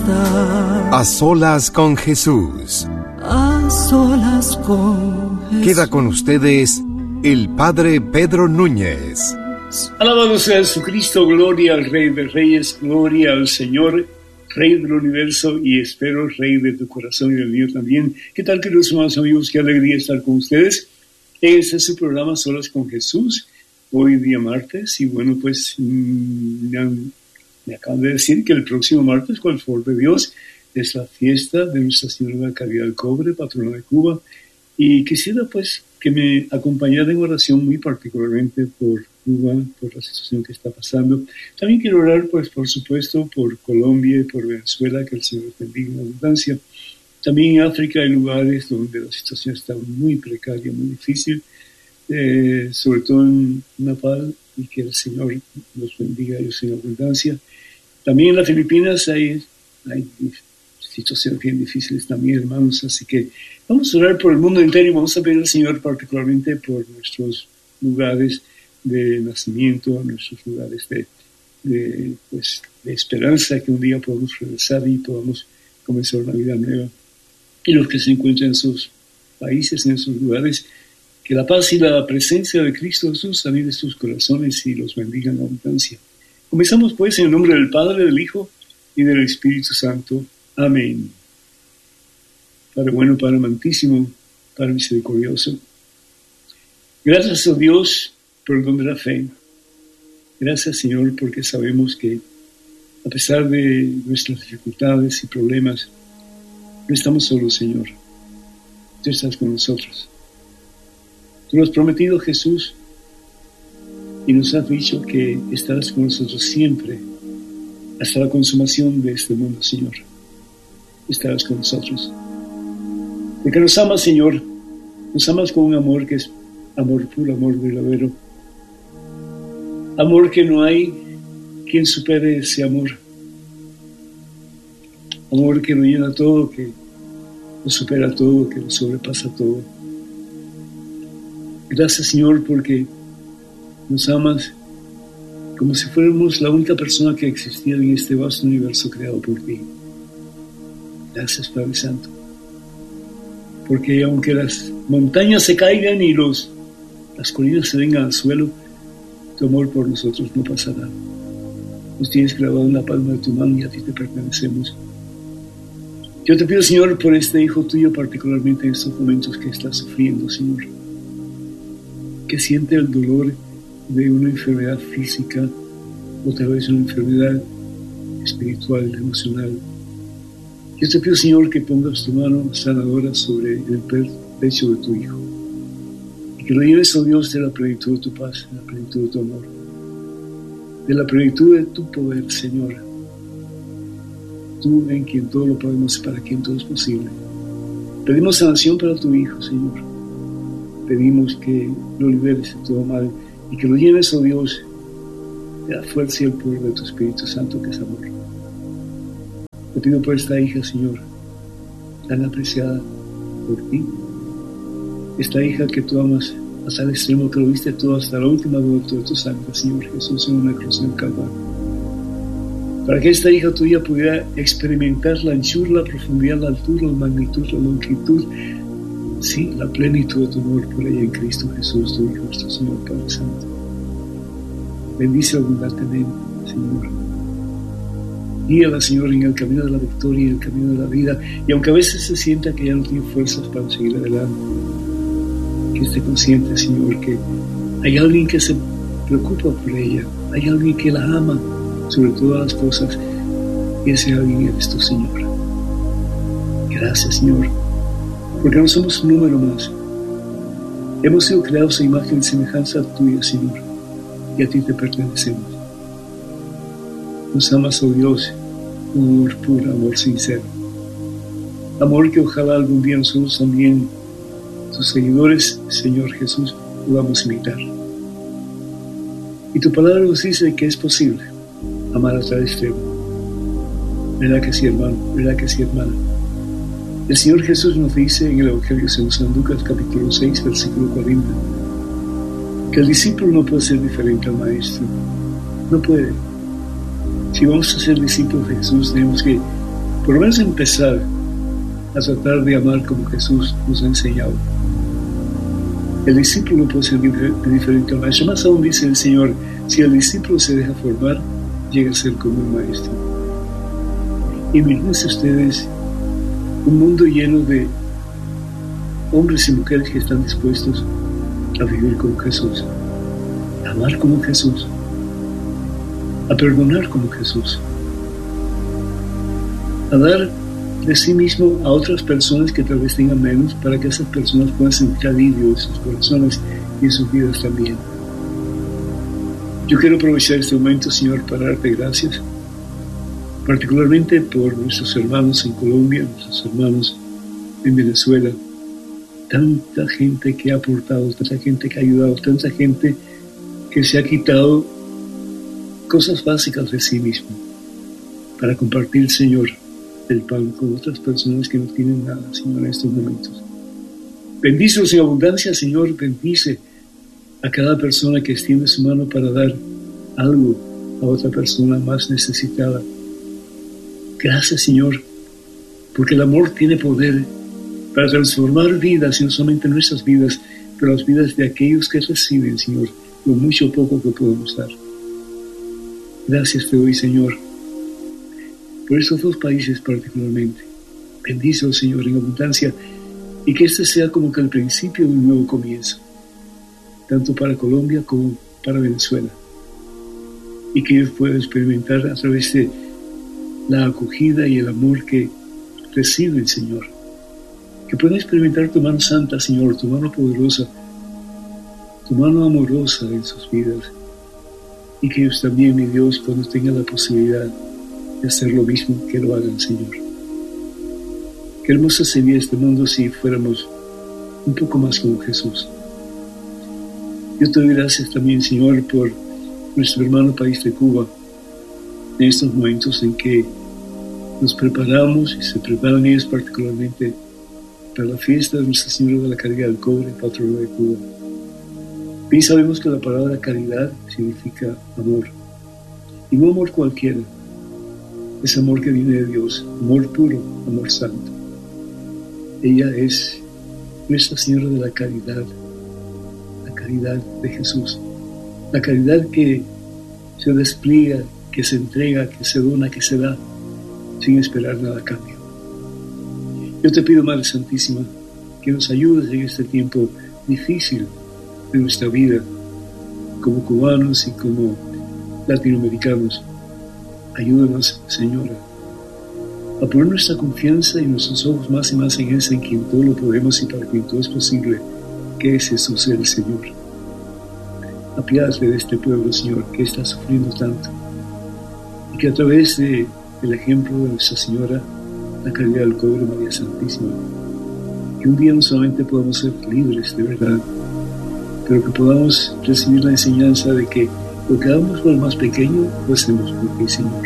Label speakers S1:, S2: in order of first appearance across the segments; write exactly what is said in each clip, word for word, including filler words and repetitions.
S1: estar.
S2: A solas con Jesús.
S1: A solas con Jesús.
S2: Queda con ustedes el Padre Pedro Núñez.
S3: Alabado sea Jesucristo, gloria al Rey de Reyes, gloria al Señor, Rey del universo, y espero Rey de tu corazón y del mío también. ¿Qué tal, queridos hermanos amigos? Qué alegría estar con ustedes. Este es su programa Solas con Jesús, hoy día martes, y bueno, pues mmm, me, han, me acaban de decir que el próximo martes, con el favor de Dios, es la fiesta de Nuestra Señora de la Caridad del Cobre, patrona de Cuba, y quisiera pues que me acompañara en oración muy particularmente por Cuba, por la situación que está pasando. También quiero orar, pues, por supuesto, por Colombia y por Venezuela, que el Señor los bendiga en abundancia. También en África hay lugares donde la situación está muy precaria, muy difícil, eh, sobre todo en Nepal, y que el Señor los bendiga a ellos en abundancia. También en las Filipinas hay, hay situaciones bien difíciles también, hermanos, así que vamos a orar por el mundo entero y vamos a pedir al Señor particularmente por nuestros lugares de nacimiento, nuestros lugares de, de, pues, de esperanza, que un día podamos regresar y podamos comenzar una vida nueva. Y los que se encuentran en sus países, en esos lugares, que la paz y la presencia de Cristo Jesús también de sus corazones y los bendiga en abundancia. Comenzamos pues en el nombre del Padre, del Hijo y del Espíritu Santo. Amén. Padre bueno, Padre amantísimo, Padre misericordioso, gracias a Dios por el don de la fe. Gracias, Señor, porque sabemos que a pesar de nuestras dificultades y problemas, no estamos solos, Señor. Tú estás con nosotros. Tú lo has prometido, Jesús, y nos has dicho que estarás con nosotros siempre, hasta la consumación de este mundo, Señor. Estarás con nosotros. Porque nos amas, Señor. Nos amas con un amor que es amor puro, amor verdadero. Amor que no hay quien supere ese amor. Amor que lo llena todo, que lo supera todo, que lo sobrepasa todo. Gracias, Señor, porque nos amas como si fuéramos la única persona que existiera en este vasto universo creado por ti. Gracias, Padre Santo. Porque aunque las montañas se caigan y los, las colinas se vengan al suelo, tu amor por nosotros no pasará. Nos tienes grabado en la palma de tu mano y a ti te pertenecemos. Yo te pido, Señor, por este hijo tuyo, particularmente en estos momentos que está sufriendo, Señor, que siente el dolor de una enfermedad física o tal vez una enfermedad espiritual, emocional. Yo te pido, Señor, que pongas tu mano sanadora sobre el pecho de tu hijo. Que lo lleves, oh Dios, de la plenitud de tu paz, de la plenitud de tu amor, de la plenitud de tu poder, Señor. Tú en quien todo lo podemos y para quien todo es posible. Pedimos sanación para tu Hijo, Señor. Pedimos que lo liberes de todo mal y que lo lleves, oh Dios, de la fuerza y el poder de tu Espíritu Santo, que es amor. Te pido por esta hija, Señor, tan apreciada por ti. Esta hija que tú amas hasta el extremo, que lo viste todo hasta la última gota de tu sangre, Señor Jesús, en una cruz en Calvario. Para que esta hija tuya pudiera experimentar la anchura, la profundidad, la altura, la magnitud, la longitud, sí, la plenitud de tu amor por ella en Cristo Jesús, tu Hijo, nuestro Señor, Padre Santo. Bendice abundantemente, Señor. Guíala, Señor, en el camino de la victoria y en el camino de la vida. Y aunque a veces se sienta que ya no tiene fuerzas para seguir adelante, que esté consciente, Señor, que hay alguien que se preocupa por ella, hay alguien que la ama sobre todas las cosas, y ese alguien eres tú, Señor. Gracias, Señor, porque no somos un número más. Hemos sido creados a imagen y semejanza tuya, Señor, y a ti te pertenecemos. Nos amas, oh Dios, un amor puro, amor sincero, amor que ojalá algún día nosotros también, tus seguidores, Señor Jesús, podamos imitar. Y tu palabra nos dice que es posible amar hasta el extremo. ¿Verdad que sí, hermano? ¿Verdad que sí, hermana? El Señor Jesús nos dice en el Evangelio según San Lucas, capítulo seis, versículo cuarenta, que el discípulo no puede ser diferente al maestro. No puede. Si vamos a ser discípulos de Jesús, tenemos que por lo menos empezar a tratar de amar como Jesús nos ha enseñado. El discípulo puede ser de diferente maestro. Más aún dice el Señor, si el discípulo se deja formar, llega a ser como un maestro. Imagínense ustedes un mundo lleno de hombres y mujeres que están dispuestos a vivir como Jesús, a amar como Jesús, a perdonar como Jesús, a dar de sí mismo a otras personas que tal vez tengan menos, para que esas personas puedan sentir alivio en sus corazones y en sus vidas también. Yo quiero aprovechar este momento, Señor, para darte gracias, particularmente por nuestros hermanos en Colombia, nuestros hermanos en Venezuela, tanta gente que ha aportado, tanta gente que ha ayudado, tanta gente que se ha quitado cosas básicas de sí mismo para compartir, Señor, el pan con otras personas que no tienen nada, Señor, en estos momentos. Bendícelos en abundancia, Señor, bendice a cada persona que extiende su mano para dar algo a otra persona más necesitada. Gracias, Señor, porque el amor tiene poder para transformar vidas, y no solamente nuestras vidas, pero las vidas de aquellos que reciben, Señor, lo mucho o poco que podemos dar. Gracias te doy, Señor, por estos dos países particularmente. Bendícelos, Señor, en abundancia, y que este sea como que el principio de un nuevo comienzo, tanto para Colombia como para Venezuela, y que ellos puedan experimentar a través de la acogida y el amor que reciben, Señor, que puedan experimentar tu mano santa, Señor, tu mano poderosa, tu mano amorosa en sus vidas, y que ellos también, mi Dios, cuando tengan la posibilidad de hacer lo mismo, que lo hagan, Señor. Qué hermoso sería este mundo si fuéramos un poco más como Jesús. Yo te doy gracias también, Señor, por nuestro hermano país de Cuba, en estos momentos en que nos preparamos y se preparan ellos particularmente para la fiesta de Nuestra Señora de la Caridad del Cobre, patrona de Cuba. Bien sabemos que la palabra caridad significa amor, y no amor cualquiera, es amor que viene de Dios, amor puro, amor santo. Ella es Nuestra Señora de la Caridad, la caridad de Jesús, la caridad que se despliega, que se entrega, que se dona, que se da, sin esperar nada a cambio. Yo te pido, Madre Santísima, que nos ayudes en este tiempo difícil de nuestra vida, como cubanos y como latinoamericanos. Ayúdanos, Señora, a poner nuestra confianza y nuestros ojos más y más en ese en quien todo lo podemos y para quien todo es posible, que es Jesús el Señor. Apiádate de este pueblo, Señor, que está sufriendo tanto, y que a través de, del ejemplo de Nuestra Señora, la Caridad del Cobre, María Santísima, que un día no solamente podamos ser libres de verdad, pero que podamos recibir la enseñanza de que lo que hagamos por el más pequeño, lo hacemos por ti, Señor.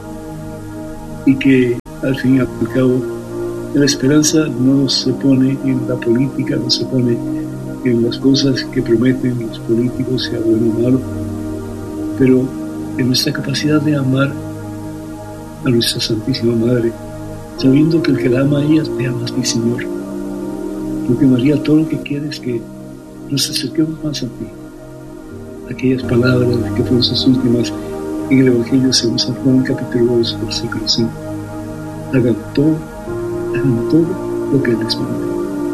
S3: Y que al fin y al cabo, la esperanza no se pone en la política, no se pone en las cosas que prometen los políticos, sea bueno o malo, pero en nuestra capacidad de amar a nuestra Santísima Madre, sabiendo que el que la ama a ella te ama a ti, Señor. Porque María, todo lo que quiere es que nos acerquemos más a ti. Aquellas palabras que fueron sus últimas en el Evangelio según San Juan, capítulo dos, versículo cinco. Hagan todo, hagan todo lo que les mande.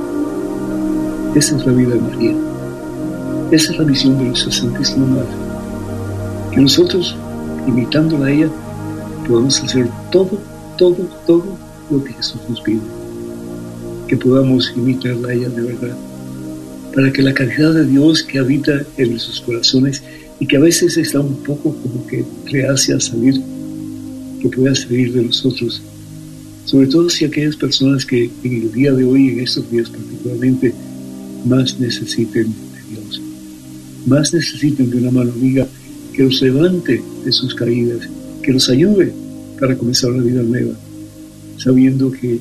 S3: Esa es la vida de María. Esa es la misión de nuestra Santísima Madre. Que nosotros, imitándola a ella, podamos hacer todo, todo, todo lo que Jesús nos pide. Que podamos imitarla a ella de verdad, para que la caridad de Dios que habita en nuestros corazones y que a veces está un poco como que reacia a salir, que pueda salir de nosotros, sobre todo si aquellas personas que en el día de hoy, en estos días particularmente, más necesiten de Dios, más necesiten de una mano amiga que los levante de sus caídas, que los ayude para comenzar una vida nueva, sabiendo que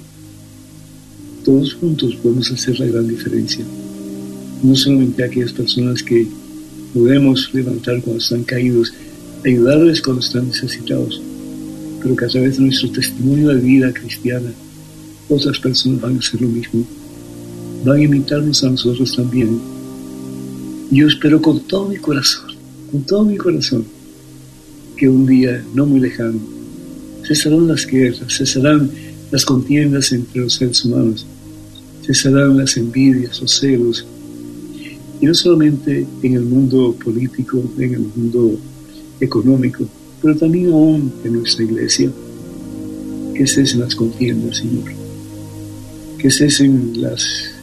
S3: todos juntos podemos hacer la gran diferencia. No solamente a aquellas personas que podemos levantar cuando están caídos, ayudarles cuando están necesitados, pero que a través de nuestro testimonio de vida cristiana, otras personas van a hacer lo mismo. Van a imitarnos a nosotros también. Yo espero con todo mi corazón, con todo mi corazón, que un día no muy lejano cesarán las guerras, cesarán las contiendas entre los seres humanos, cesarán las envidias, los celos, y no solamente en el mundo político, en el mundo económico, pero también aún en nuestra iglesia. Que cesen las contiendas, Señor, que cesen las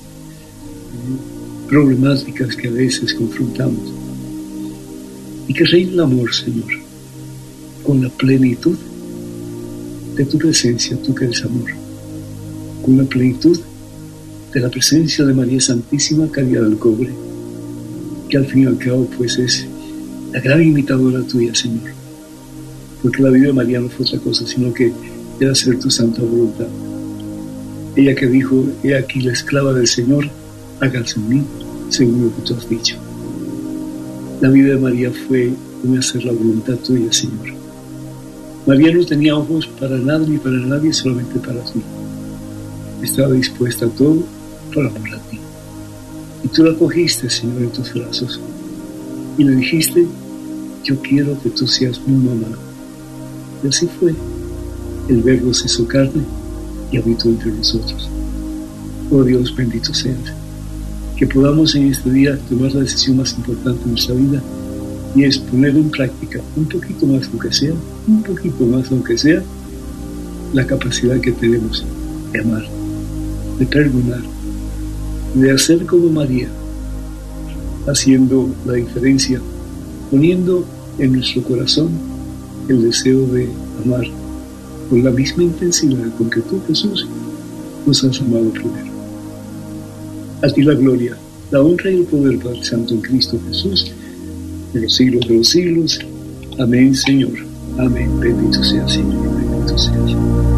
S3: problemáticas que a veces confrontamos, y que reine el amor, Señor, con la plenitud de tu presencia, tú que eres amor, con la plenitud de la presencia de María Santísima, calidad del cobre, que al fin y al cabo pues es la gran imitadora tuya, Señor, porque la vida de María no fue otra cosa sino que era hacer tu santa voluntad. Ella que dijo: he aquí la esclava del Señor, hágase en mí según lo que tú has dicho. La vida de María fue un hacer la voluntad tuya, Señor. María no tenía ojos para nada ni para nadie, solamente para ti. Estaba dispuesta a todo por amor a ti. Y tú la cogiste, Señor, en tus brazos. Y le dijiste: yo quiero que tú seas mi mamá. Y así fue. El Verbo se hizo carne y habitó entre nosotros. Oh Dios, bendito seas. Que podamos en este día tomar la decisión más importante de nuestra vida, y es poner en práctica, un poquito más aunque sea, un poquito más aunque sea, la capacidad que tenemos de amar, de perdonar, de hacer como María, haciendo la diferencia, poniendo en nuestro corazón el deseo de amar con la misma intensidad con que tú, Jesús, nos has amado primero. A ti la gloria, la honra y el poder, Padre Santo, en Cristo Jesús, de los siglos de los siglos. Amén, Señor. Amén. Bendito sea, Señor. Bendito sea, Señor.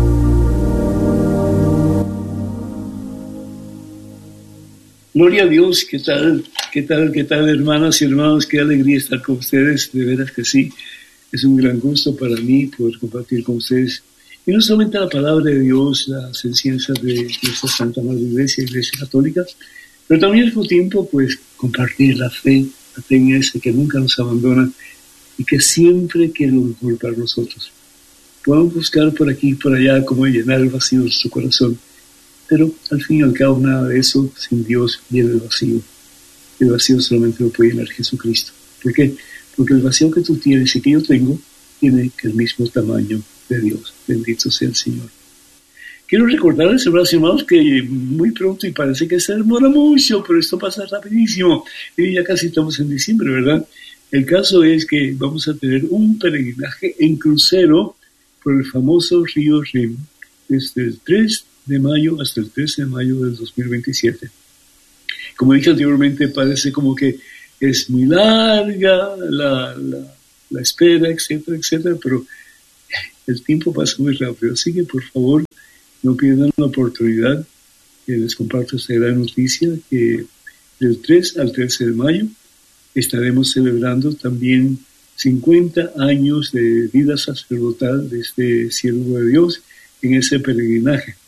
S3: Gloria a Dios. ¿Qué tal? ¿Qué tal? ¿Qué tal, hermanas y hermanos? Qué alegría estar con ustedes. De veras que sí. Es un gran gusto para mí poder compartir con ustedes. Y no solamente la palabra de Dios, las enseñanzas de nuestra Santa Madre Iglesia, Iglesia Católica, pero también al mismo tiempo, pues, compartir la fe, la fe en ese que nunca nos abandona y que siempre quiere lo mejor para nosotros. Podemos buscar por aquí y por allá cómo llenar el vacío de nuestro corazón, pero al fin y al cabo nada de eso sin Dios llena el vacío. El vacío solamente lo puede llenar Jesucristo. ¿Por qué? Porque el vacío que tú tienes y que yo tengo tiene el mismo tamaño de Dios. Bendito sea el Señor. Quiero recordarles, hermanos y hermanos, que muy pronto, y parece que se demora mucho, pero esto pasa rapidísimo, y ya casi estamos en diciembre, ¿verdad? El caso es que vamos a tener un peregrinaje en crucero por el famoso río Rin, desde el tres de mayo hasta el trece de mayo del dos mil veintisiete. Como dije anteriormente, parece como que es muy larga la, la, la espera, etcétera, etcétera, pero el tiempo pasa muy rápido, así que por favor no pierdan la oportunidad. Eh, les comparto esta gran noticia que del tres al trece de mayo estaremos celebrando también cincuenta años de vida sacerdotal de este siervo de Dios en ese peregrinaje.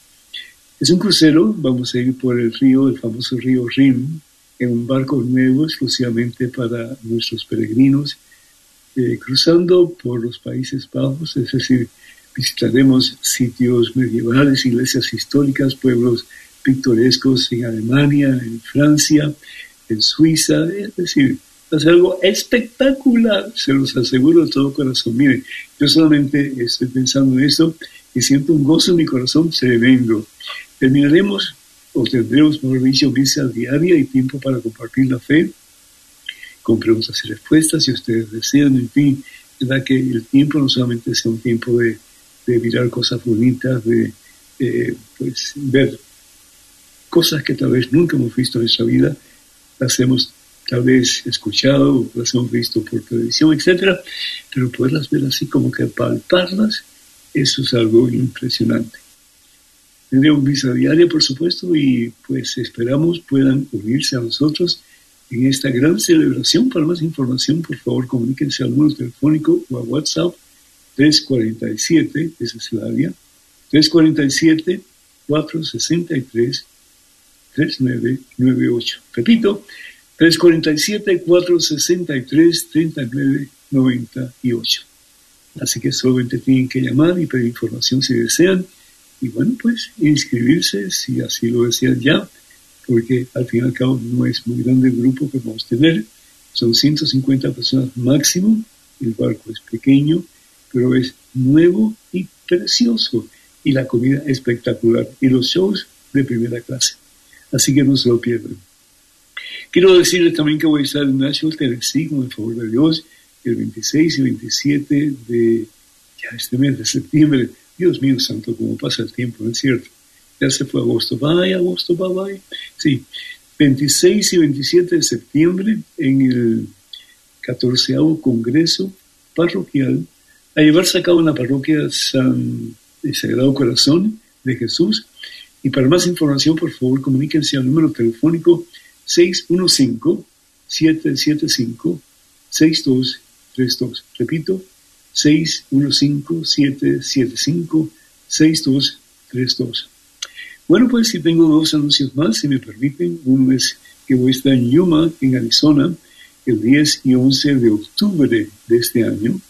S3: Es un crucero, vamos a ir por el río, el famoso río Rin, en un barco nuevo exclusivamente para nuestros peregrinos, Eh, cruzando por los Países Bajos, es decir, visitaremos sitios medievales, iglesias históricas, pueblos pintorescos en Alemania, en Francia, en Suiza, es decir, hacer algo espectacular, se los aseguro de todo corazón. Miren, yo solamente estoy pensando en esto y siento un gozo en mi corazón tremendo. Terminaremos, o tendremos, mejor dicho, misa diaria y tiempo para compartir la fe, con preguntas y respuestas, si ustedes desean, en fin, ¿verdad? Que el tiempo no solamente sea un tiempo de, de mirar cosas bonitas, de eh, pues, ver cosas que tal vez nunca hemos visto en nuestra vida, las hemos tal vez escuchado, las hemos visto por televisión, etcétera, pero poderlas ver así como que palparlas, eso es algo impresionante. Tendremos misa diaria, por supuesto, y pues esperamos puedan unirse a nosotros en esta gran celebración. Para más información, por favor, comuníquense al número telefónico o a WhatsApp tres cuatro siete, esa es el área, tres cuatro siete, cuatro seis tres, tres nueve nueve ocho. Repito, tres cuatro siete, cuatro seis tres, tres nueve nueve ocho. Así que solamente tienen que llamar y pedir información si desean. Y bueno, pues inscribirse si así lo desean ya, porque al fin y al cabo no es muy grande el grupo que vamos a tener. Son ciento cincuenta personas máximo. El barco es pequeño, pero es nuevo y precioso. Y la comida espectacular. Y los shows de primera clase. Así que no se lo pierdan. Quiero decirles también que voy a estar en Nashville, Tennessee, con el favor de Dios, el veintiséis y veintisiete de ya este mes de septiembre. Dios mío santo, cómo pasa el tiempo, ¿no es cierto? Ya se fue agosto, bye, agosto, bye, bye. Sí, veintiséis y veintisiete de septiembre en el catorceavo Congreso Parroquial, a llevarse a cabo en la parroquia San el Sagrado Corazón de Jesús. Y para más información, por favor, comuníquense al número telefónico seis uno cinco, siete siete cinco, seis dos tres dos. Repito, seis uno cinco, siete siete cinco, seis dos tres dos. Bueno, pues si tengo dos anuncios más, si me permiten. Uno es que voy a estar en Yuma, en Arizona, el diez y once de octubre de este año,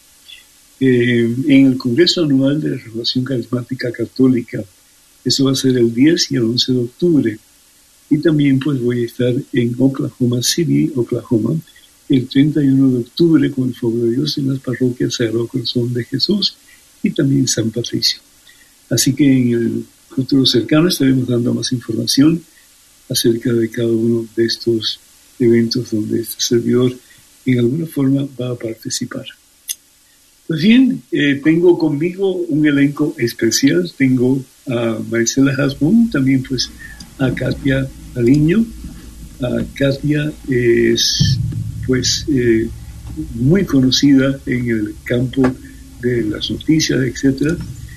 S3: eh, en el Congreso Anual de la Renovación Carismática Católica. Eso va a ser el diez y el once de octubre. Y también pues voy a estar en Oklahoma City, Oklahoma, el treinta y uno de octubre, con el favor de Dios, en las parroquias Sagrado Corazón de Jesús y también San Patricio. Así que en el futuro cercano estaremos dando más información acerca de cada uno de estos eventos donde este servidor en alguna forma va a participar. Pues bien, eh, tengo conmigo un elenco especial. Tengo a Marcela Hasbun, también pues a Katia Aliño. A Katia es pues eh, muy conocida en el campo de las noticias, etcétera,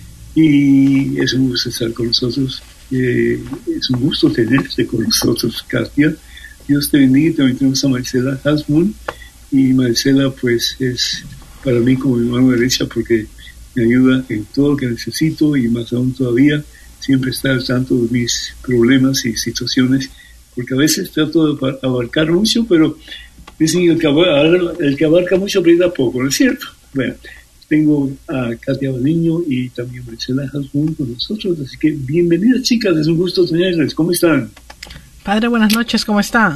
S3: y es un gusto estar con nosotros. Eh, es un gusto tenerte con nosotros, Katia. Dios te bendiga. También tenemos a Marcela Hasbun, y Marcela pues es para mí como mi mano derecha, porque me ayuda en todo lo que necesito, y más aún todavía siempre está al tanto de mis problemas y situaciones, porque a veces trato de abarcar mucho, pero dicen que el que abarca, el que abarca mucho aprieta poco, ¿no es cierto? Bueno, tengo a Katia Baliño y también Marcela Hasbun con nosotros, así que bienvenidas, chicas, es un gusto tenerles. ¿Cómo están?
S4: Padre, buenas noches, ¿cómo está?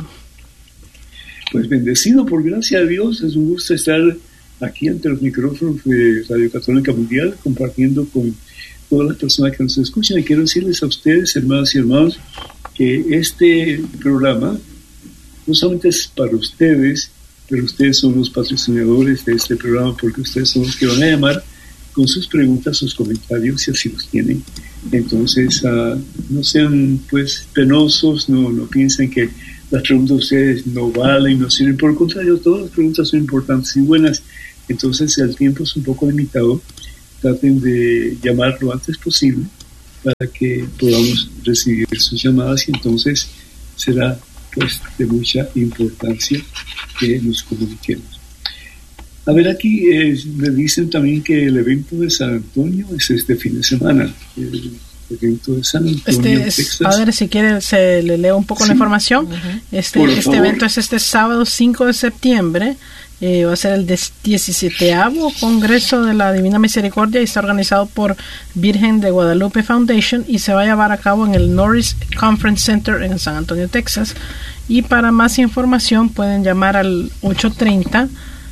S3: Pues bendecido por gracia de Dios, es un gusto estar aquí ante los micrófonos de Radio Católica Mundial, compartiendo con todas las personas que nos escuchan. Y quiero decirles a ustedes, hermanas y hermanos, que este programa no solamente es para ustedes, pero ustedes son los patrocinadores de este programa, porque ustedes son los que van a llamar con sus preguntas, sus comentarios, si así los tienen. Entonces, uh, no sean pues penosos, no, no piensen que las preguntas de ustedes no valen, no sirven. Por el contrario, todas las preguntas son importantes y buenas. Entonces, el tiempo es un poco limitado. Traten de llamar lo antes posible para que podamos recibir sus llamadas, y entonces será pues de mucha importancia que nos comuniquemos. A ver, aquí eh, me dicen también que el evento de San Antonio es este fin de semana. El evento de San Antonio,
S4: este es,
S3: Texas.
S4: Padre, si quiere, se le leo un poco sí. la información. Uh-huh. Este, este evento es este sábado cinco de septiembre. Eh, va a ser el diecisietavo Congreso de la Divina Misericordia, y está organizado por Virgen de Guadalupe Foundation, y se va a llevar a cabo en el Norris Conference Center en San Antonio, Texas. Y para más información pueden llamar al ocho tres cero,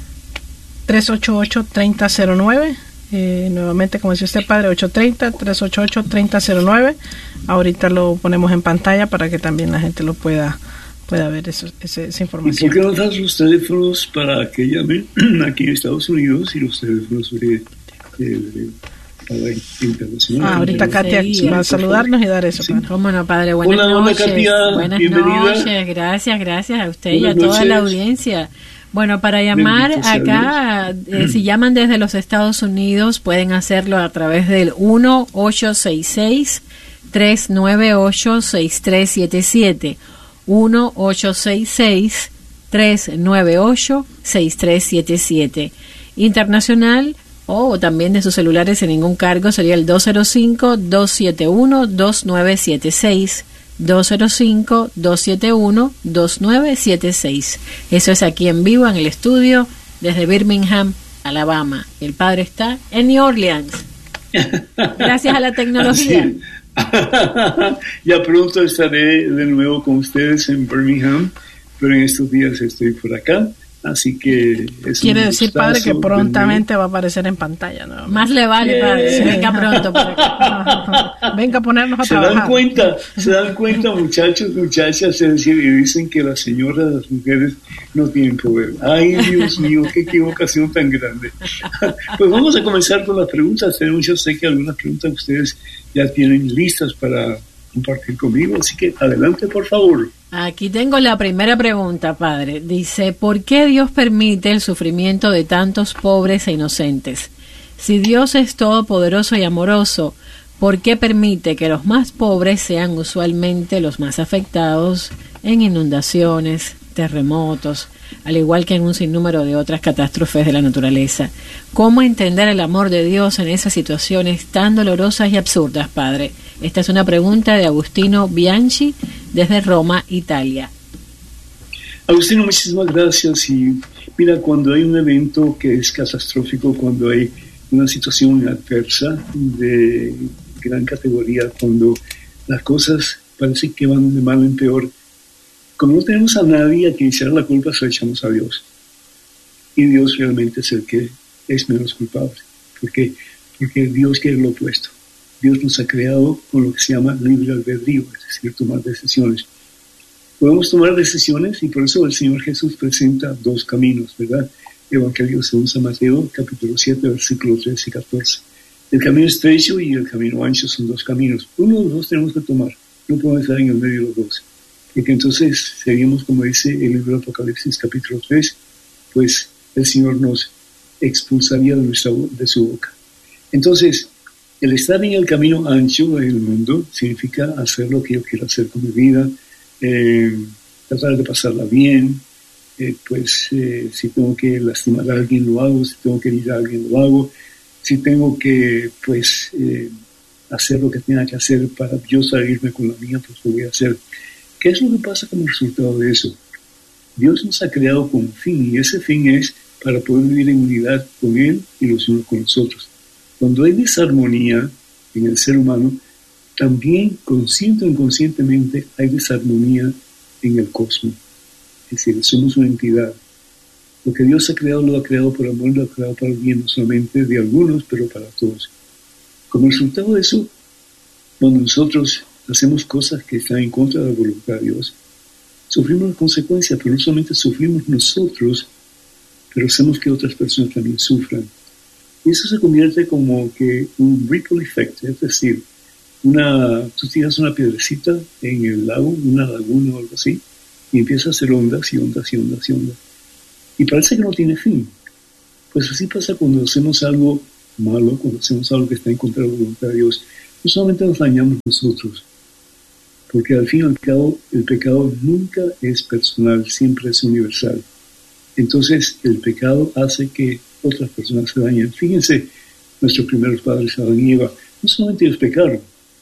S4: tres ocho ocho, tres cero cero nueve. Eh, nuevamente, como decía usted, Padre, ocho tres cero, tres ocho ocho, tres cero cero nueve. Ahorita lo ponemos en pantalla para que también la gente lo pueda pueda ver eso, esa, esa información.
S3: ¿Y por qué no das los teléfonos para que llamen aquí en Estados Unidos y los teléfonos de, de, de, de internacional?
S4: Ah, ahorita Katia sí, va a saludarnos y dar eso.
S5: Sí. ¿Cómo no, Padre? Buenas
S3: hola,
S5: noches.
S3: Hola, Katia.
S5: Buenas
S3: Bienvenida.
S5: noches. Gracias, gracias a usted
S3: Buenas
S5: y a toda
S3: noches.
S5: la audiencia. Bueno, para llamar acá, eh, si llaman desde los Estados Unidos, pueden hacerlo a través del uno ocho seis seis, tres nueve ocho, seis tres siete siete. uno ocho seis seis, tres nueve ocho, seis tres siete siete. Internacional, o también de sus celulares sin ningún cargo sería el dos cero cinco, dos siete uno, dos nueve siete seis, dos cero cinco, dos siete uno, dos nueve siete seis. Eso es aquí en vivo en el estudio desde Birmingham, Alabama. El padre está en New Orleans. Gracias a la tecnología.
S3: Ya pronto estaré de nuevo con ustedes en Birmingham, pero en estos días estoy por acá. Así que es
S4: quiere decir, padre, que prontamente va a aparecer en pantalla, ¿no?
S5: Más le vale, yeah. Padre, si venga pronto por acá.
S4: Venga a ponernos a
S3: se
S4: trabajar.
S3: Dan cuenta, se dan cuenta, muchachos, muchachas, es decir, y dicen que las señoras, las mujeres no tienen poder. Ay, Dios mío, qué equivocación tan grande. Pues vamos a comenzar con las preguntas. Tenemos, yo sé que algunas preguntas ustedes ya tienen listas para compartir conmigo, así que adelante, por favor.
S5: Aquí tengo la primera pregunta, padre. Dice, ¿por qué Dios permite el sufrimiento de tantos pobres e inocentes? Si Dios es todopoderoso y amoroso, ¿por qué permite que los más pobres sean usualmente los más afectados en inundaciones, terremotos, al igual que en un sinnúmero de otras catástrofes de la naturaleza? ¿Cómo entender el amor de Dios en esas situaciones tan dolorosas y absurdas, padre? Esta es una pregunta de Agustino Bianchi desde Roma, Italia.
S3: Agustino, muchísimas gracias. Y mira, cuando hay un evento que es catastrófico, cuando hay una situación adversa de gran categoría, cuando las cosas parecen que van de mal en peor, como no tenemos a nadie a quien echar la culpa, se la echamos a Dios. Y Dios realmente es el que es menos culpable. ¿Por qué? Porque Dios quiere lo opuesto. Dios nos ha creado con lo que se llama libre albedrío, es decir, tomar decisiones. Podemos tomar decisiones y por eso el Señor Jesús presenta dos caminos, ¿verdad? Evangelio según San Mateo, capítulo siete, versículos trece y catorce. El camino estrecho y el camino ancho son dos caminos. Uno de los dos tenemos que tomar. No podemos estar en el medio de los dos. Porque entonces seríamos, como dice el libro de Apocalipsis, capítulo tres, pues el Señor nos expulsaría de, nuestra, de su boca. Entonces, el estar en el camino ancho del mundo significa hacer lo que yo quiero hacer con mi vida, eh, tratar de pasarla bien, eh, pues eh, si tengo que lastimar a alguien lo hago, si tengo que herir a alguien lo hago, si tengo que pues eh, hacer lo que tenga que hacer para yo salirme con la mía, pues lo voy a hacer. ¿Qué es lo que pasa como resultado de eso? Dios nos ha creado con un fin y ese fin es para poder vivir en unidad con Él y los unos con los otros. Cuando hay desarmonía en el ser humano, también consciente o inconscientemente hay desarmonía en el cosmos. Es decir, somos una entidad. Lo que Dios ha creado lo ha creado por amor, lo ha creado para el bien, no solamente de algunos, pero para todos. Como resultado de eso, cuando nosotros hacemos cosas que están en contra de la voluntad de Dios, sufrimos las consecuencias, pero no solamente sufrimos nosotros, pero hacemos que otras personas también sufran. Y eso se convierte como que un ripple effect, es decir, una, tú tiras una piedrecita en el lago, una laguna o algo así, y empieza a hacer ondas y ondas y ondas y ondas. Y parece que no tiene fin. Pues así pasa cuando hacemos algo malo, cuando hacemos algo que está en contra de la voluntad de Dios. No solamente nos dañamos nosotros, porque al fin y al cabo el pecado nunca es personal, siempre es universal. Entonces el pecado hace que otras personas se dañen. Fíjense, nuestros primeros padres, Adán y Eva, no solamente ellos pecaron,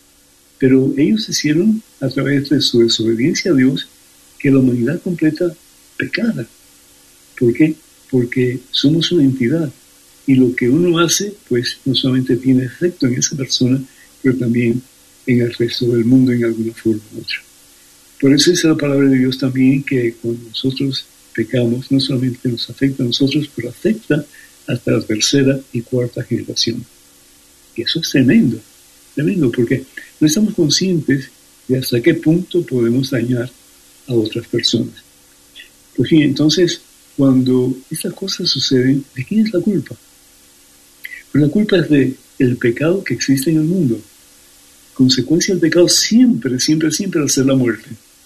S3: pero ellos hicieron a través de su desobediencia a Dios que la humanidad completa pecara. ¿Por qué? Porque somos una entidad y lo que uno hace, pues no solamente tiene efecto en esa persona, pero también en el resto del mundo en alguna forma u otra. Por eso es la palabra de Dios también que cuando nosotros pecamos, no solamente nos afecta a nosotros, pero afecta hasta la tercera y cuarta generación. Y eso es tremendo, tremendo, porque no estamos conscientes de hasta qué punto podemos dañar a otras personas. Pues bien, entonces, cuando estas cosas suceden, ¿de quién es la culpa? Pues la culpa es de el pecado que existe en el mundo. Consecuencia del pecado siempre, siempre, siempre va a ser la muerte.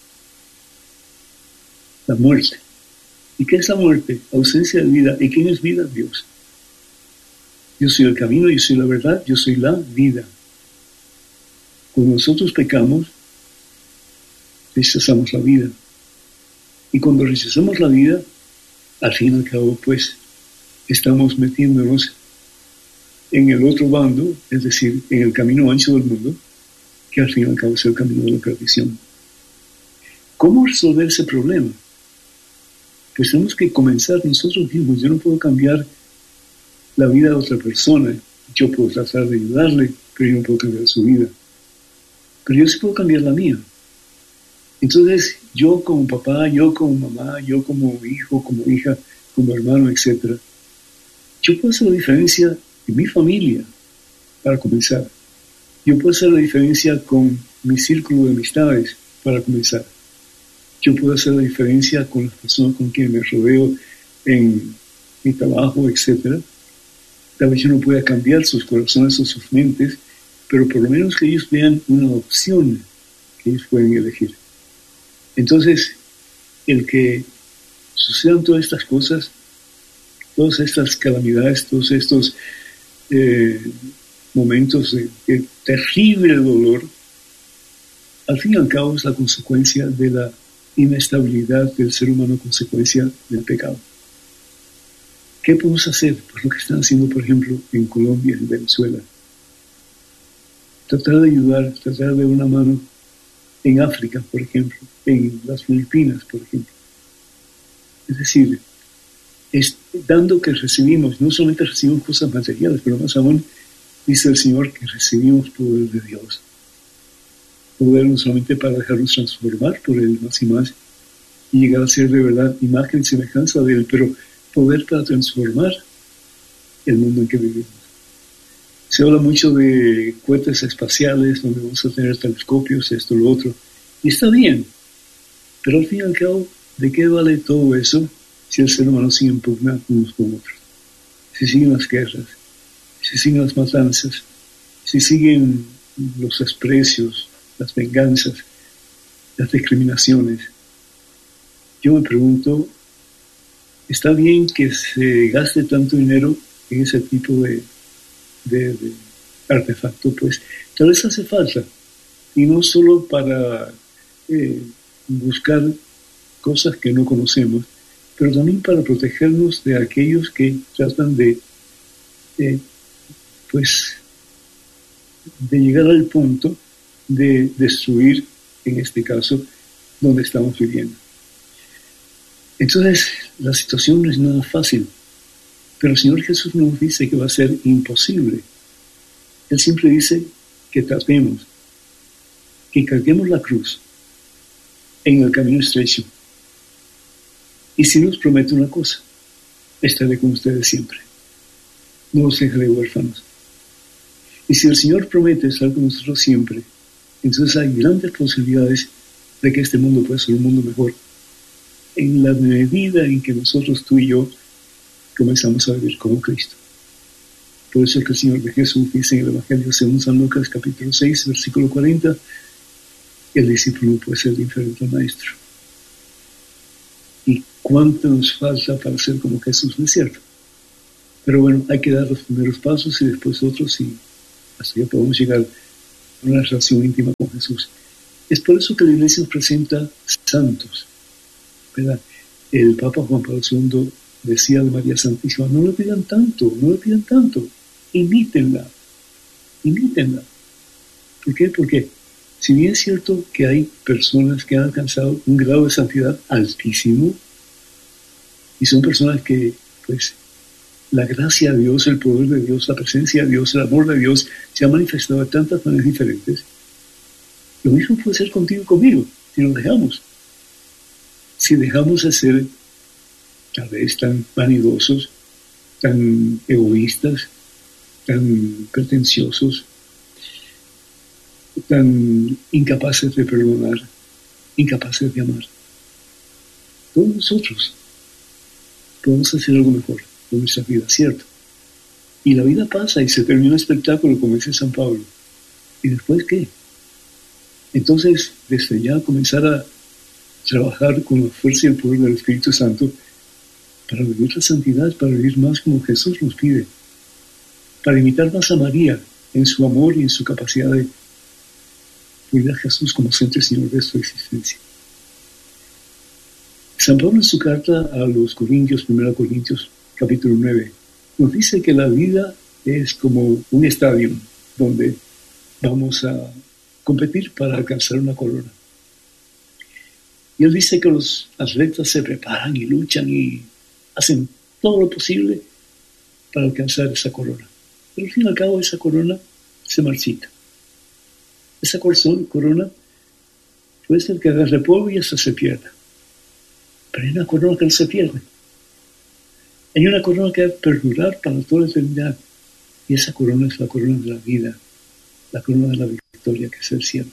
S3: La muerte. ¿Y qué es la muerte? Ausencia de vida. ¿Y quién es vida? Dios. Yo soy el camino, yo soy la verdad, yo soy la vida. Cuando nosotros pecamos, rechazamos la vida. Y cuando rechazamos la vida, al fin y al cabo, pues, estamos metiéndonos en el otro bando, es decir, en el camino ancho del mundo, que al fin y al cabo es el camino de la perdición. ¿Cómo resolver ese problema? Pues tenemos que comenzar nosotros mismos. Yo no puedo cambiar la vida de otra persona. Yo puedo tratar de ayudarle, pero yo no puedo cambiar su vida. Pero yo sí puedo cambiar la mía. Entonces, yo como papá, yo como mamá, yo como hijo, como hija, como hermano, etcétera, yo puedo hacer la diferencia en mi familia, para comenzar. Yo puedo hacer la diferencia con mi círculo de amistades, para comenzar. Yo puedo hacer la diferencia con las personas con quienes me rodeo en mi trabajo, etcétera. Tal vez yo no pueda cambiar sus corazones o sus mentes, pero por lo menos que ellos vean una opción que ellos pueden elegir. Entonces, el que sucedan todas estas cosas, todas estas calamidades, todos estos eh, momentos de, de terrible dolor, al fin y al cabo es la consecuencia de la inestabilidad del ser humano, consecuencia del pecado. ¿Qué podemos hacer? Pues lo que están haciendo, por ejemplo, en Colombia, en Venezuela. Tratar de ayudar, tratar de dar una mano en África, por ejemplo, en las Filipinas, por ejemplo. Es decir, es dando que recibimos, no solamente recibimos cosas materiales, pero más aún, dice el Señor, que recibimos poder de Dios. Poder no solamente para dejarnos transformar por Él más y más, y llegar a ser de verdad imagen y semejanza de Él, pero poder para transformar el mundo en que vivimos. Se habla mucho de cohetes espaciales, donde vamos a tener telescopios, esto, lo otro, y está bien, pero al fin y al cabo, ¿de qué vale todo eso si el ser humano sigue en pugna unos con otros? Si siguen las guerras, si siguen las matanzas, si siguen los desprecios, las venganzas, las discriminaciones. Yo me pregunto, ¿está bien que se gaste tanto dinero en ese tipo de, de, de artefacto? Pues tal vez hace falta, y no solo para eh, buscar cosas que no conocemos, pero también para protegernos de aquellos que tratan de, eh, pues, de llegar al punto de destruir, en este caso, donde estamos viviendo. Entonces, la situación no es nada fácil, pero el Señor Jesús nos dice que va a ser imposible. Él siempre dice que tratemos, que carguemos la cruz en el camino estrecho. Y si nos promete una cosa, estaré con ustedes siempre. No los dejaré huérfanos. Y si el Señor promete estar con nosotros siempre, entonces hay grandes posibilidades de que este mundo pueda ser un mundo mejor, en la medida en que nosotros, tú y yo, comenzamos a vivir como Cristo. Por eso es que el Señor de Jesús dice en el Evangelio según San Lucas, capítulo seis, versículo cuarenta, el discípulo no puede ser diferente al maestro. ¿Y cuánto nos falta para ser como Jesús? No es cierto. Pero bueno, hay que dar los primeros pasos y después otros, y hasta que podamos llegar a una relación íntima con Jesús. Es por eso que la Iglesia nos presenta santos, ¿verdad? El Papa Juan Pablo segundo decía de María Santísima, no le pidan tanto, no le pidan tanto, imítenla, imítenla. ¿Por qué? Porque si bien es cierto que hay personas que han alcanzado un grado de santidad altísimo, y son personas que, pues, la gracia de Dios, el poder de Dios, la presencia de Dios, el amor de Dios se ha manifestado de tantas maneras diferentes, lo mismo puede ser contigo y conmigo, si nos dejamos. Si dejamos de ser tal vez tan vanidosos, tan egoístas, tan pretenciosos, tan incapaces de perdonar, incapaces de amar. Todos nosotros podemos hacer algo mejor con nuestra vida, ¿cierto? Y la vida pasa y se termina el espectáculo, como dice San Pablo. ¿Y después qué? Entonces, desde ya comenzar a trabajar con la fuerza y el poder del Espíritu Santo para vivir la santidad, para vivir más como Jesús nos pide, para imitar más a María en su amor y en su capacidad de vivir a Jesús como centro y Señor de su existencia. San Pablo en su carta a los Corintios, primera Corintios, capítulo nueve, nos dice que la vida es como un estadio donde vamos a competir para alcanzar una corona. Y él dice que los atletas se preparan y luchan y hacen todo lo posible para alcanzar esa corona. Pero al fin y al cabo esa corona se marchita. Esa corona puede ser que agarre polvo y hasta se pierda. Pero hay una corona que no se pierde. Hay una corona que va a perdurar para toda la eternidad. Y esa corona es la corona de la vida, la corona de la victoria, que es el cielo.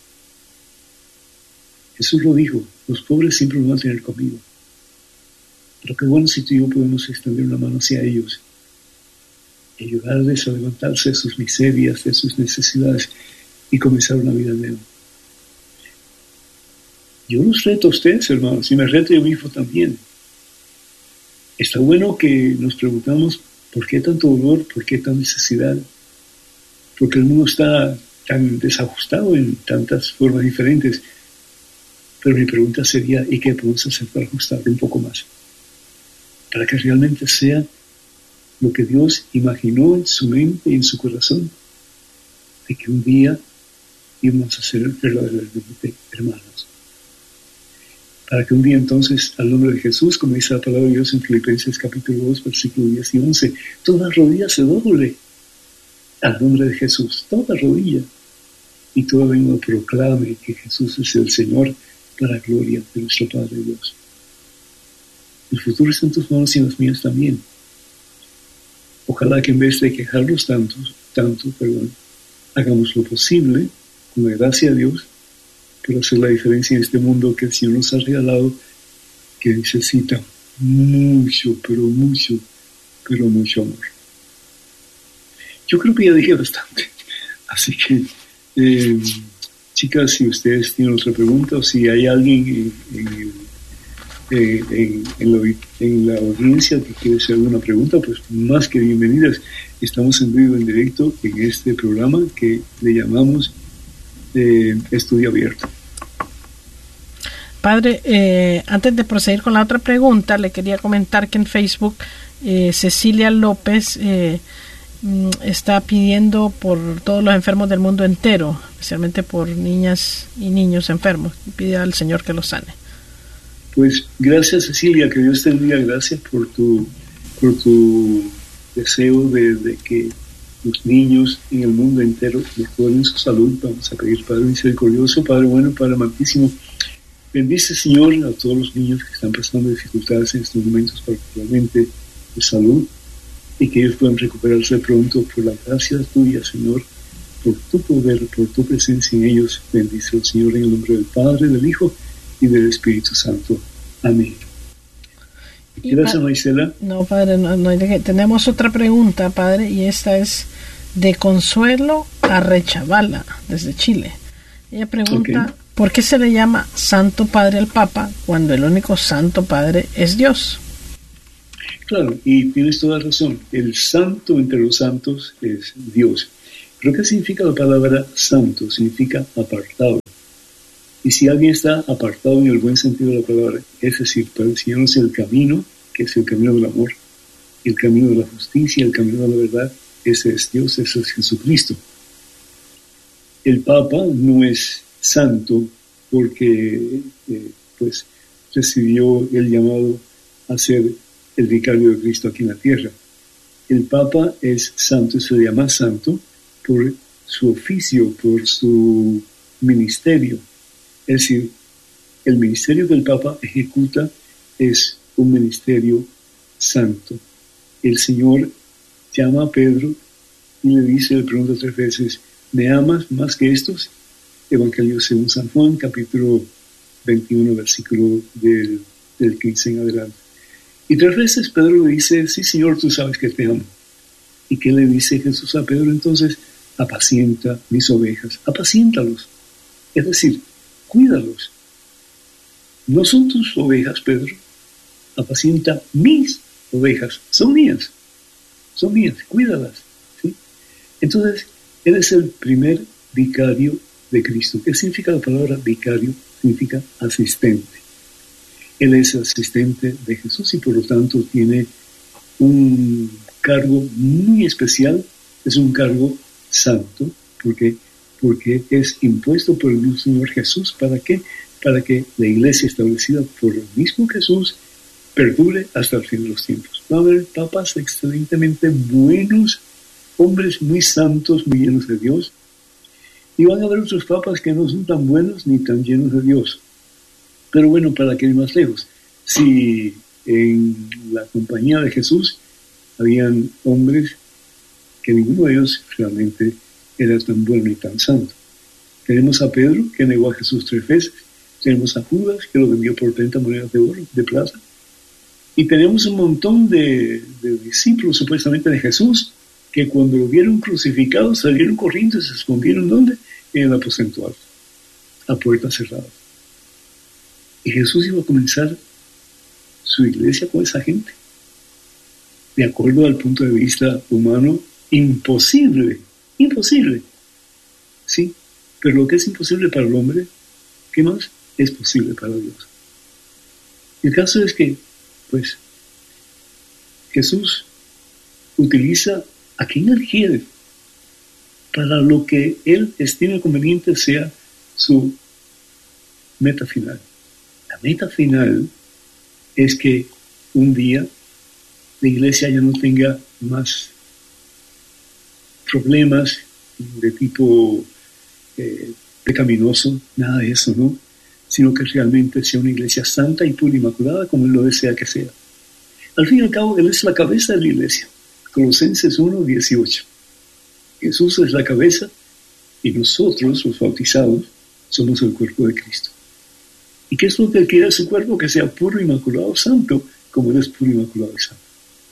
S3: Jesús lo dijo, los pobres siempre van a tener conmigo. Pero qué bueno si tú y yo podemos extender una mano hacia ellos y ayudarles a levantarse de sus miserias, de sus necesidades y comenzar una vida nueva. Yo los reto a ustedes, hermanos, y me reto yo mismo también. Está bueno que nos preguntamos por qué tanto dolor, por qué tanta necesidad, porque el mundo está tan desajustado en tantas formas diferentes. Pero mi pregunta sería, ¿y qué podemos hacer para ajustarlo un poco más? Para que realmente sea lo que Dios imaginó en su mente y en su corazón, de que un día íbamos a ser verdaderamente hermanos. Para que un día entonces, al nombre de Jesús, como dice la palabra de Dios en Filipenses capítulo dos, versículo diez y once, toda rodilla se doble al nombre de Jesús, toda rodilla, y toda lengua proclame que Jesús es el Señor, para la gloria de nuestro Padre Dios. El futuro está en tus manos y en las mías también. Ojalá que en vez de quejarnos tanto, tanto, perdón, hagamos lo posible, con la gracia de Dios, para hacer la diferencia en este mundo que el Señor nos ha regalado, que necesita mucho, pero mucho, pero mucho amor. Yo creo que ya dije bastante, así que eh, chicas, si ustedes tienen otra pregunta o si hay alguien en, en, en, en, en, la, en la audiencia que quiere hacer alguna pregunta, pues más que bienvenidas. Estamos en vivo, en directo, en este programa que le llamamos eh, Estudio Abierto.
S4: Padre, eh, antes de proseguir con la otra pregunta, le quería comentar que en Facebook eh, Cecilia López eh, está pidiendo por todos los enfermos del mundo entero, especialmente por niñas y niños enfermos, y pide al Señor que los sane.
S3: Pues gracias, Cecilia, que Dios te bendiga, gracias por tu, por tu deseo de, de que los niños en el mundo entero mejoren su salud. Vamos a pedir, Padre misericordioso, Padre bueno, Padre amantísimo, bendice, Señor, a todos los niños que están pasando dificultades en estos momentos, particularmente de salud, y que ellos puedan recuperarse pronto por la gracia tuya, Señor, por tu poder, por tu presencia en ellos. Bendice al Señor en el nombre del Padre, del Hijo y del Espíritu Santo. Amén. Gracias, Marisela.
S4: No, Padre, no, no, tenemos otra pregunta, Padre, y esta es de Consuelo Arrechavala, desde Chile. Ella pregunta, okay, ¿por qué se le llama Santo Padre al Papa cuando el único Santo Padre es Dios?
S3: Claro, y tienes toda razón. El santo entre los santos es Dios. Pero ¿qué significa la palabra santo? Significa apartado. Y si alguien está apartado en el buen sentido de la palabra, es decir, para enseñarnos el camino, que es el camino del amor, el camino de la justicia, el camino de la verdad, ese es Dios, ese es Jesucristo. El Papa no es santo porque eh, pues recibió el llamado a ser el vicario de Cristo aquí en la tierra. El Papa es santo, se le llama santo por su oficio, por su ministerio. Es decir, el ministerio que el Papa ejecuta es un ministerio santo. El Señor llama a Pedro y le dice, le pregunta tres veces, ¿me amas más que estos? Evangelio según San Juan, capítulo veintiuno, versículo del, del quince en adelante. Y tres veces Pedro le dice, sí, Señor, tú sabes que te amo. ¿Y qué le dice Jesús a Pedro entonces? Apacienta mis ovejas, apaciéntalos. Es decir, cuídalos. No son tus ovejas, Pedro. Apacienta mis ovejas. Son mías. Son mías. Cuídalas. ¿Sí? Entonces, él es el primer vicario de Cristo. ¿Qué significa la palabra vicario? Significa asistente. Él es asistente de Jesús y por lo tanto tiene un cargo muy especial es un cargo santo, porque, porque es impuesto por el mismo Señor Jesús. ¿Para qué? Para que la iglesia establecida por el mismo Jesús perdure hasta el fin de los tiempos. Va a haber papas excelentemente buenos, hombres muy santos, muy llenos de Dios, y van a haber otros papas que no son tan buenos ni tan llenos de Dios. Pero bueno, para que ir más lejos, si en la compañía de Jesús habían hombres que ninguno de ellos realmente era tan bueno y tan santo. Tenemos a Pedro, que negó a Jesús tres veces. Tenemos a Judas, que lo vendió por treinta monedas de oro, de plata. Y tenemos un montón de, de discípulos supuestamente de Jesús, que cuando lo vieron crucificado salieron corriendo y se escondieron. ¿Dónde? En el aposento alto, a puertas cerradas. Y Jesús iba a comenzar su iglesia con esa gente. De acuerdo al punto de vista humano, imposible, imposible. Sí, pero lo que es imposible para el hombre, ¿qué más? Es posible para Dios. El caso es que, pues, Jesús utiliza a quien Él quiere para lo que Él estima conveniente sea su meta final. La meta final es que un día la iglesia ya no tenga más problemas de tipo eh, pecaminoso, nada de eso, ¿no? Sino que realmente sea una iglesia santa y pura, inmaculada, como Él lo desea que sea. Al fin y al cabo, Él es la cabeza de la iglesia. Colosenses uno, dieciocho. Jesús es la cabeza y nosotros, los bautizados, somos el cuerpo de Cristo. ¿Y qué es lo que Él quiere de su cuerpo? Que sea puro, inmaculado, santo, como Él es puro, inmaculado y santo.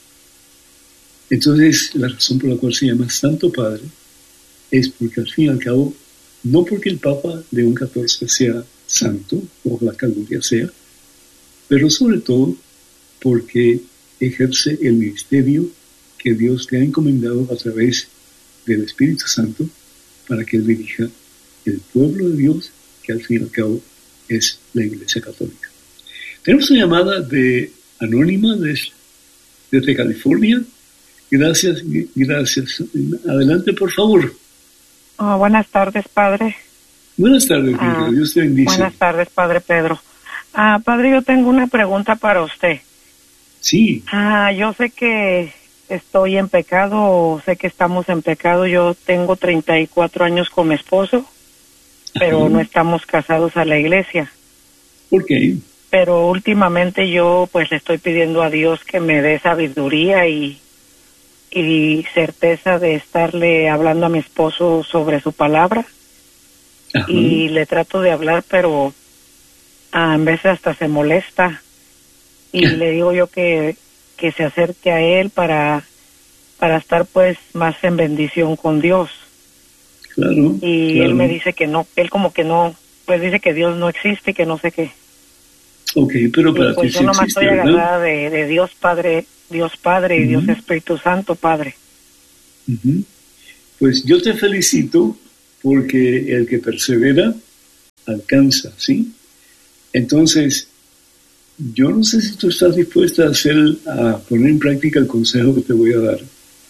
S3: Entonces, la razón por la cual se llama Santo Padre es porque al fin y al cabo, no porque el Papa León catorce sea santo, o la gloria sea, pero sobre todo porque ejerce el ministerio que Dios le ha encomendado a través del Espíritu Santo para que Él dirija el pueblo de Dios, que al fin y al cabo es la Iglesia Católica. Tenemos una llamada de anónima desde, desde California. Gracias, gracias. Adelante, por favor.
S6: Oh, buenas tardes, Padre.
S3: Buenas tardes, ah, Dios te bendice.
S6: Buenas tardes, Padre Pedro. Ah, Padre, yo tengo una pregunta para usted.
S3: Sí.
S6: Ah, yo sé que estoy en pecado, sé que estamos en pecado. Yo tengo treinta y cuatro años con mi esposo, pero Ajá. no estamos casados a la iglesia.
S3: ¿Por qué?
S6: Pero últimamente yo pues le estoy pidiendo a Dios que me dé sabiduría y, y certeza de estarle hablando a mi esposo sobre su palabra. Ajá. Y le trato de hablar, pero a veces hasta se molesta. Y Ajá. le digo yo que, que se acerque a él para, para estar pues más en bendición con Dios.
S3: Claro.
S6: Y
S3: claro.
S6: él me dice que no, él como que no, pues dice que Dios no existe, que no sé qué.
S3: Ok, pero para
S6: y pues
S3: ti
S6: yo
S3: sí
S6: nomás
S3: existe,
S6: estoy
S3: ¿verdad?
S6: agarrada de, de Dios Padre, Dios Padre y uh-huh. Dios Espíritu Santo, Padre.
S3: Uh-huh. Pues yo te felicito porque el que persevera alcanza, ¿sí? Entonces, yo no sé si tú estás dispuesta a hacer, a poner en práctica el consejo que te voy a dar,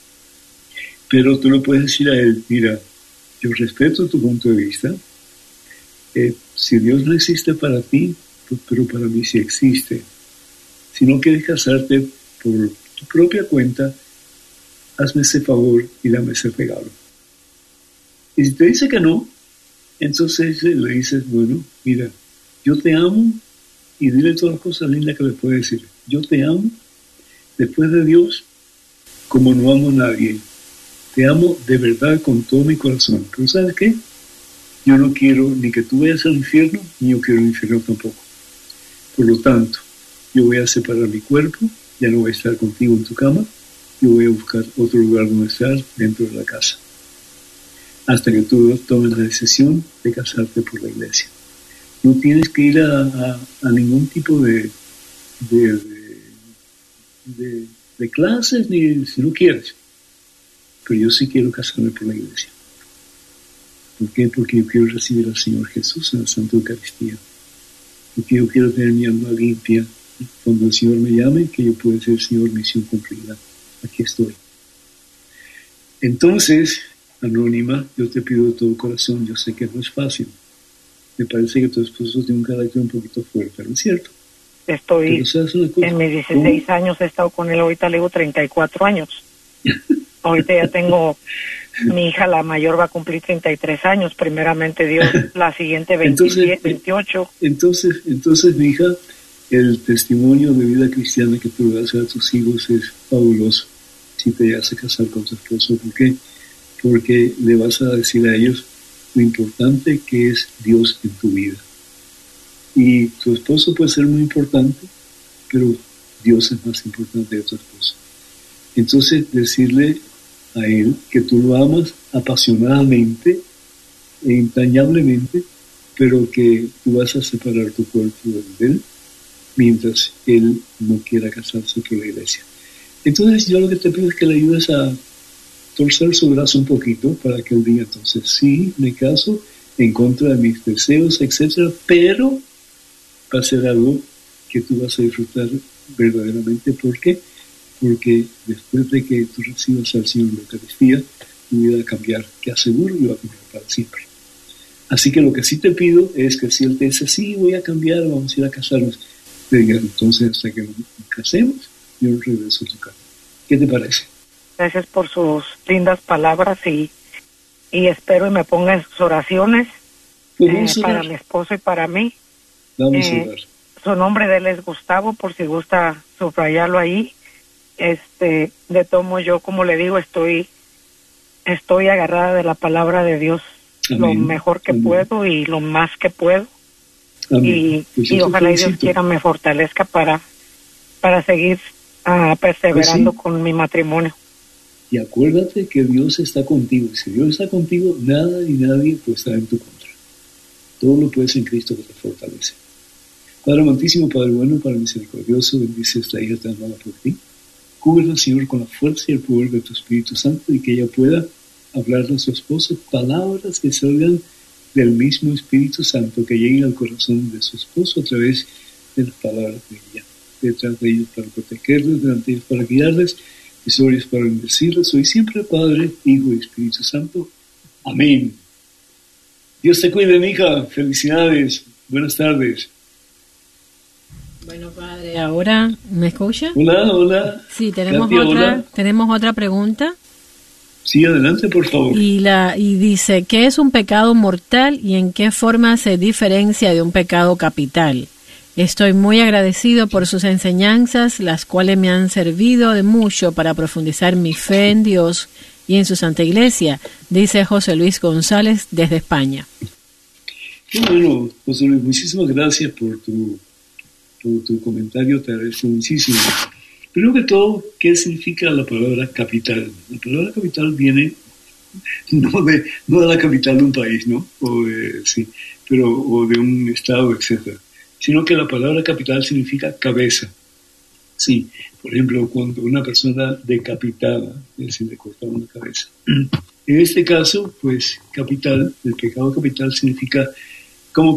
S3: pero tú le puedes decir a él, mira, yo respeto tu punto de vista, eh, si Dios no existe para ti, pues, pero para mí sí existe. Si no quieres casarte por tu propia cuenta, hazme ese favor y dame ese regalo. Y si te dice que no, entonces le dices, bueno, mira, yo te amo, y dile todas las cosas lindas que le puedes decir. Yo te amo, después de Dios, como no amo a nadie. Te amo de verdad con todo mi corazón. Pero ¿sabes qué? Yo no quiero ni que tú vayas al infierno, ni yo quiero el infierno tampoco. Por lo tanto, yo voy a separar mi cuerpo, ya no voy a estar contigo en tu cama, yo voy a buscar otro lugar donde estar dentro de la casa. Hasta que tú tomes la decisión de casarte por la iglesia. No tienes que ir a, a, a ningún tipo de de, de, de, de clases, ni si no quieres. Pero yo sí quiero casarme por la iglesia. ¿Por qué? Porque yo quiero recibir al Señor Jesús en la Santa Eucaristía. Porque yo quiero tener mi alma limpia. Cuando el Señor me llame, que yo pueda decir, Señor, misión cumplida. Aquí estoy. Entonces, Anónima, yo te pido de todo corazón, yo sé que no es fácil. Me parece que tu esposo tiene un carácter un poquito fuerte, ¿no es cierto?
S6: Estoy en mis dieciséis ¿Cómo? años, he estado con él, ahorita le digo treinta y cuatro años. Ahorita ya tengo, mi hija la mayor va a cumplir treinta y tres años, primeramente Dios, la siguiente veintisiete, entonces, veintiocho.
S3: Entonces, entonces, mi hija, el testimonio de vida cristiana que tú le das a tus hijos es fabuloso. Si te llegas a casar con tu esposo, ¿por qué? Porque le vas a decir a ellos lo importante que es Dios en tu vida. Y tu esposo puede ser muy importante, pero Dios es más importante que tu esposo. Entonces, decirle a él que tú lo amas apasionadamente e entrañablemente, pero que tú vas a separar tu cuerpo de él mientras él no quiera casarse con la iglesia. Entonces, yo lo que te pido es que le ayudes a torcer su brazo un poquito para que él diga, entonces, sí, me caso en contra de mis deseos, etcétera, pero va a ser algo que tú vas a disfrutar verdaderamente. ¿Por qué? Porque después de que tú recibas al Señor en la Eucaristía, tu vida va a cambiar, que aseguro que va a cambiar para siempre. Así que lo que sí te pido es que si él te dice, sí, voy a cambiar, vamos a ir a casarnos, te diga, entonces hasta que nos casemos, yo regreso a tu casa. ¿Qué te parece?
S6: Gracias por sus lindas palabras y, y espero y me ponga en sus oraciones eh, para mi esposo y para mí.
S3: Vamos
S6: eh,
S3: a orar.
S6: Su nombre de él es Gustavo, por si gusta subrayarlo ahí. Este, de tomo yo, como le digo, estoy estoy agarrada de la palabra de Dios. Amén. Lo mejor que Amén. puedo y lo más que puedo. Amén. Y, pues y ojalá Dios quiera me fortalezca para, para seguir uh, perseverando pues sí. con mi matrimonio.
S3: Y acuérdate que Dios está contigo. Y si Dios está contigo, nada y nadie puede estar en tu contra. Todo lo puedes en Cristo que te fortalece. Padre amantísimo, Padre bueno, Padre misericordioso, bendice esta hija tan amada por ti. Cúbrela, Señor, con la fuerza y el poder de tu Espíritu Santo y que ella pueda hablarle a su esposo palabras que salgan del mismo Espíritu Santo, que lleguen al corazón de su esposo a través de las palabras de ella. Detrás de ellos para protegerles, delante de ellos para guiarles, y sobre ellos para bendecirles. Hoy siempre, Padre, Hijo y Espíritu Santo. Amén. Dios te cuide, mi hija. Felicidades. Buenas tardes.
S5: Bueno, padre, ahora, ¿me escucha?
S3: Hola, hola.
S5: Sí, tenemos
S3: Katia,
S5: otra,
S3: hola.
S5: tenemos otra pregunta.
S3: Sí, adelante, por favor.
S5: Y la y dice, ¿qué es un pecado mortal y en qué forma se diferencia de un pecado capital? Estoy muy agradecido por sus enseñanzas, las cuales me han servido de mucho para profundizar mi fe en Dios y en su Santa Iglesia, dice José Luis González desde España.
S3: Qué bueno, José Luis, muchísimas gracias por tu, por tu comentario, te agradezco muchísimo. Primero que todo, ¿qué significa la palabra capital? La palabra capital viene no de, no de la capital de un país, ¿no? O de, sí, pero, o de un estado, etcétera, sino que la palabra capital significa cabeza. Sí, por ejemplo, cuando una persona decapitada, es decir, le cortaron la cabeza. En este caso, pues, capital, el pecado capital significa